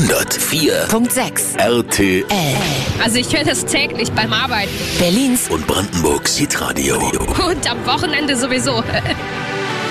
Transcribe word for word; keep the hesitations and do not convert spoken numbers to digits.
hundertvier Komma sechs R T L. Also ich höre das täglich beim Arbeiten. Berlins und Brandenburgs Hitradio. Und am Wochenende sowieso.